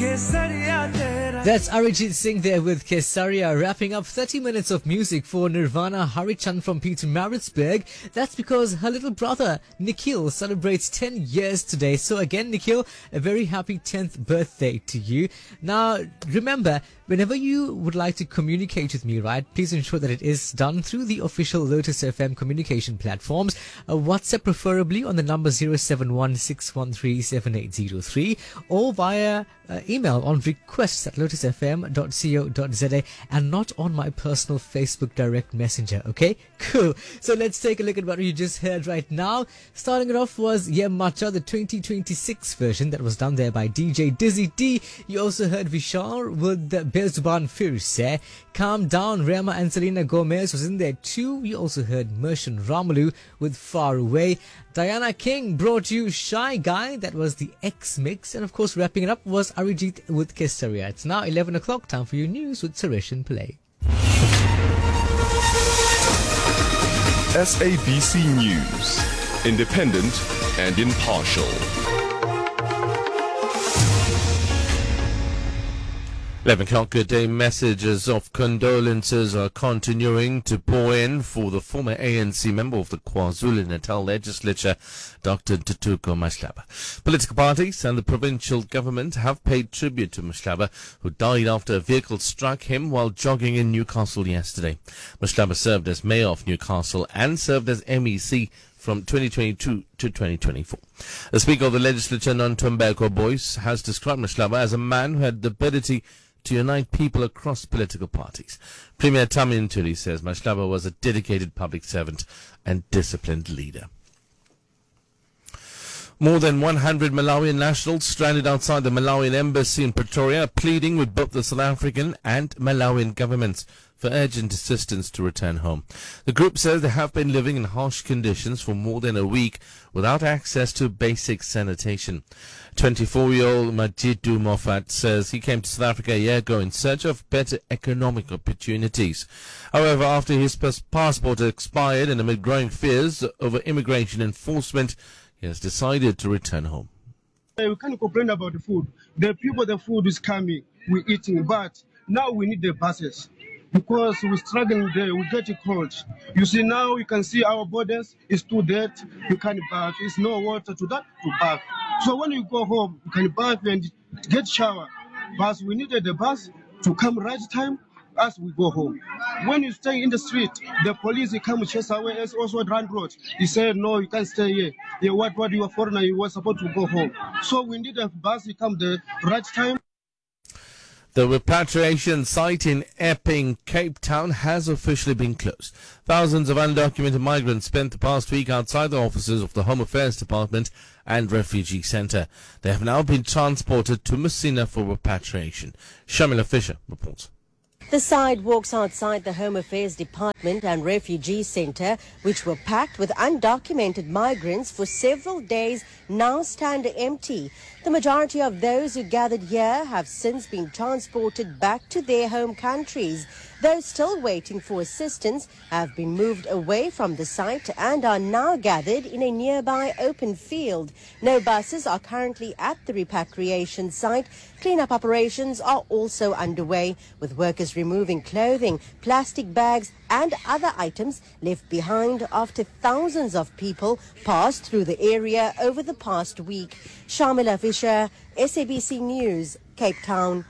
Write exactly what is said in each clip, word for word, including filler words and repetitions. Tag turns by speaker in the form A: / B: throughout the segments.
A: That's Arijit Singh there with Kesaria, wrapping up thirty minutes of music for Nirvana Harichand from Peter Maritzburg. That's because her little brother, Nikhil, celebrates ten years today. So again, Nikhil, a very happy tenth birthday to you. Now, remember, whenever you would like to communicate with me, right, please ensure that it is done through the official Lotus F M communication platforms. Uh, WhatsApp preferably on the number zero seven one six one three seven eight zero three or via uh, email on requests at lotus f m dot co dot z a and not on my personal Facebook direct messenger. Okay, cool. So let's take a look at what you just heard right now. Starting it off was Ye Macha, the twenty twenty-six version that was done there by D J Dizzy D. You also heard Vishal with the Bezban Firse. Calm Down, Rema and Selena Gomez was in there too. We also heard Merchant Ramalu with Far Away. Diana King brought you Shy Guy, that was the X Mix. And of course, wrapping it up was Arijit with Kesaria. It's now eleven o'clock, time for your news with Suresh and Pillai.
B: S A B C News, independent and impartial.
C: eleven o'clock, good day. Messages of condolences are continuing to pour in for the former A N C member of the KwaZulu-Natal legislature, Doctor Ntuthuko Mahlaba. Political parties and the provincial government have paid tribute to Mahlaba, who died after a vehicle struck him while jogging in Newcastle yesterday. Mahlaba served as mayor of Newcastle and served as M E C from twenty twenty-two to twenty twenty-four. The Speaker of the Legislature, Nontombeko Boyce, has described Mahlaba as a man who had the ability to unite people across political parties. Premier Tami Ntuli says Mahlaba was a dedicated public servant and disciplined leader. More than one hundred Malawian nationals stranded outside the Malawian embassy in Pretoria are pleading with both the South African and Malawian governments for urgent assistance to return home. The group says they have been living in harsh conditions for more than a week without access to basic sanitation. twenty-four-year-old Majidu Moffat says he came to South Africa a year ago in search of better economic opportunities. However, after his passport expired and amid growing fears over immigration enforcement, he has decided to return home.
D: We can't complain about the food. The people, the food is coming, we're eating, but now we need the buses. Because we're struggling there, we get cold. You see, now you can see our borders is too dead. You can't bath. There's no water to that to bath. So when you go home, you can bath and get shower. But we needed the bus to come right time as we go home. When you stay in the street, the police come chase away as also run road. He said, no, you can't stay here. Yeah, what, what, you are foreigner, you were supposed to go home. So we need a bus to come the right time.
C: The repatriation site in Epping, Cape Town, has officially been closed. Thousands of undocumented migrants spent the past week outside the offices of the Home Affairs Department and Refugee Centre. They have now been transported to Messina for repatriation. Shamila Fisher reports.
E: The sidewalks outside the Home Affairs Department and Refugee Centre, which were packed with undocumented migrants for several days, now stand empty. The majority of those who gathered here have since been transported back to their home countries. Those still waiting for assistance have been moved away from the site and are now gathered in a nearby open field. No buses are currently at the repatriation site. Cleanup operations are also underway, with workers removing clothing, plastic bags and other items left behind after thousands of people passed through the area over the past week. Shamila Fisher, S A B C News, Cape Town.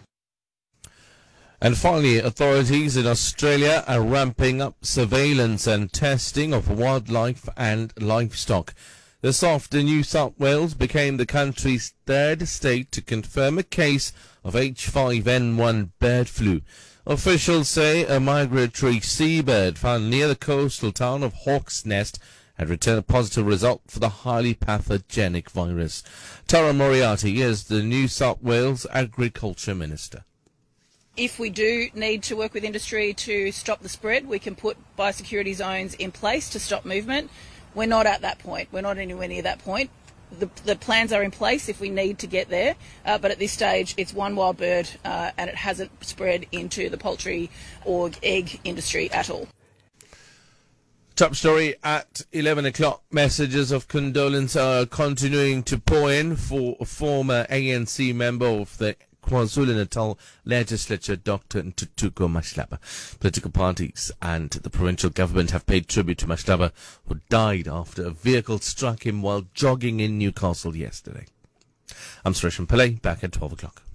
C: And finally, authorities in Australia are ramping up surveillance and testing of wildlife and livestock. This after New South Wales became the country's third state to confirm a case of H five N one bird flu. Officials say a migratory seabird found near the coastal town of Hawk's Nest had returned a positive result for the highly pathogenic virus. Tara Moriarty is the New South Wales Agriculture Minister.
F: If we do need to work with industry to stop the spread, we can put biosecurity zones in place to stop movement. We're not at that point. We're not anywhere near that point. The, the plans are in place if we need to get there, uh, but at this stage it's one wild bird uh, and it hasn't spread into the poultry or egg industry at all.
C: Top story at eleven o'clock. Messages of condolence are continuing to pour in for a former A N C member of the KwaZulu-Natal Legislature, Doctor Ntuthuko Mahlaba. Political parties and the provincial government have paid tribute to Mahlaba, who died after a vehicle struck him while jogging in Newcastle yesterday. I'm Suresh Pillay, back at twelve o'clock.